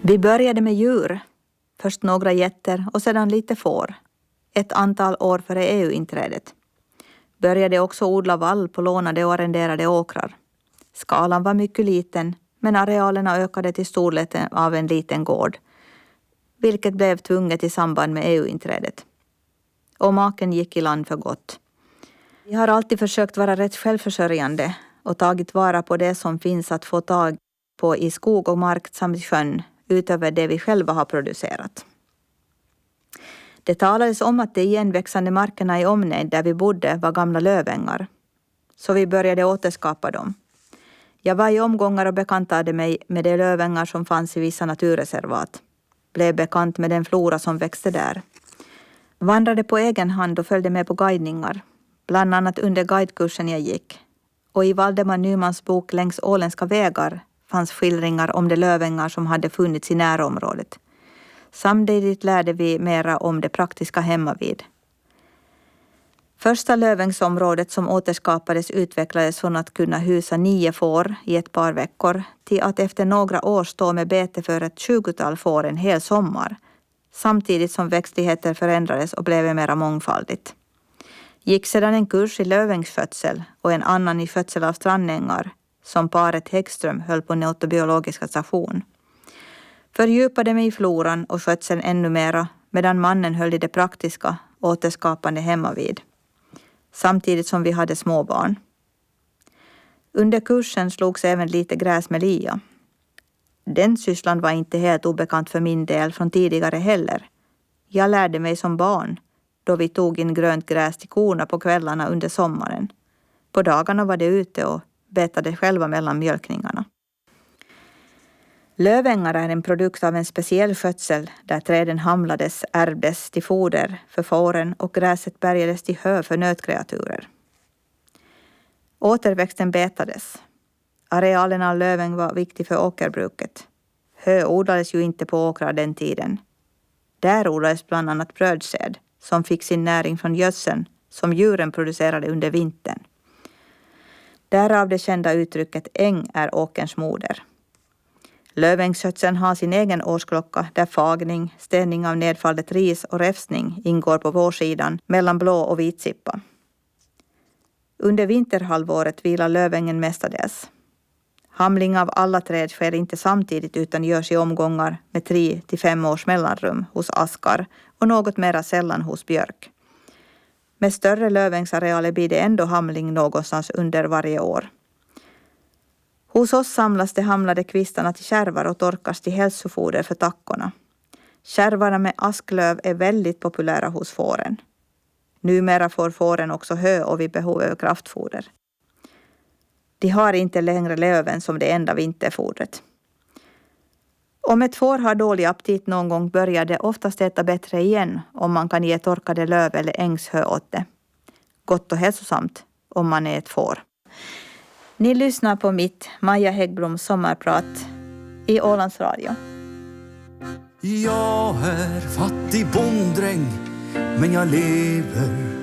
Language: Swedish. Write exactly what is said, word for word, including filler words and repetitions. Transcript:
Vi började med djur. Först några getter och sedan lite får. Ett antal år före E U-inträdet. Började också odla vall på lånade och arrenderade åkrar. Skalan var mycket liten, men arealerna ökade till storleken av en liten gård, vilket blev tvunget i samband med E U-inträdet. Och maken gick i land för gott. Vi har alltid försökt vara rätt självförsörjande och tagit vara på det som finns att få tag på i skog och mark samt i sjön, utöver det vi själva har producerat. Det talades om att de igenväxande markerna i omnejd där vi bodde var gamla lövängar, så vi började återskapa dem. Jag var i omgångar och bekantade mig med de lövängar som fanns i vissa naturreservat. Blev bekant med den flora som växte där. Vandrade på egen hand och följde med på guidningar, bland annat under guidekursen jag gick. Och i Valdemar Nymans bok Längs åländska vägar fanns skildringar om de lövängar som hade funnits i närområdet. Samtidigt lärde vi mera om det praktiska hemmavid. Första lövängsområdet som återskapades utvecklades från att kunna husa nio får i ett par veckor till att efter några år stå med bete för ett tjugotal får en hel sommar, samtidigt som växtligheter förändrades och blev mera mångfaldigt. Gick sedan en kurs i lövängsskötsel och en annan i skötsel av strandängar som paret Häggström höll på Neurobiologiska station. Fördjupade mig i floran och skötseln ännu mera medan mannen höll i det praktiska återskapande hemmavid, samtidigt som vi hade småbarn. Under kursen slogs även lite gräs med lia. Den sysslan var inte helt obekant för min del från tidigare heller. Jag lärde mig som barn då vi tog in grönt gräs till korna på kvällarna under sommaren. På dagarna var det ute och betade själva mellan mjölkningarna. Lövängar är en produkt av en speciell skötsel där träden hamlades, ärvdes till foder för fåren och gräset bärgades till hö för nötkreaturer. Återväxten betades. Arealen av löväng var viktig för åkerbruket. Hö odlades ju inte på åkrar den tiden. Där odlades bland annat brödsäd som fick sin näring från gödseln som djuren producerade under vintern. Därav det kända uttrycket äng är åkerns moder. Lövängsskötseln har sin egen årsklocka där fagning, städning av nedfallet ris och räfsning ingår på vårsidan mellan blå och vitsippa. Under vinterhalvåret vilar lövängen mestadels. Hamling av alla träd sker inte samtidigt utan görs i omgångar med tre till fem års mellanrum hos askar och något mera sällan hos björk. Med större lövängsarealer blir det ändå hamling någonstans under varje år. Hos oss samlas de hamlade kvistarna till kärvar och torkas till hälsofoder för tackorna. Kärvarna med asklöv är väldigt populära hos fåren. Numera får fåren också hö och vid behov av kraftfoder. De har inte längre löven som det enda vinterfodret. Om ett får har dålig aptit någon gång börjar det oftast äta bättre igen om man kan ge torkade löv eller ängshö åt det. Gott och hälsosamt om man är ett får. Ni lyssnar på mitt Maja Häggbloms sommarprat i Ålands Radio. Jag är fattig bonddräng, men jag lever